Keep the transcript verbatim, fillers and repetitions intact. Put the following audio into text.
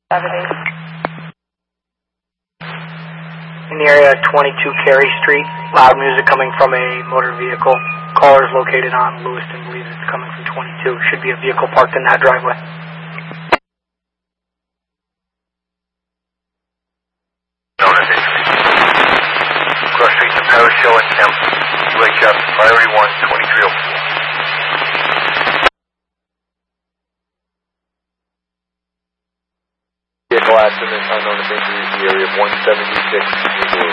In the area of twenty-two Cary Street, loud music coming from a motor vehicle. Caller is located on Lewiston, believes it's coming from twenty-two. Should be a vehicle parked in that driveway. Cross Street to Paris Show and Temp. U H F, priority one, twenty-three oh four. Vehicle accident, unknown injury, the area of one seventy-six, Missouri.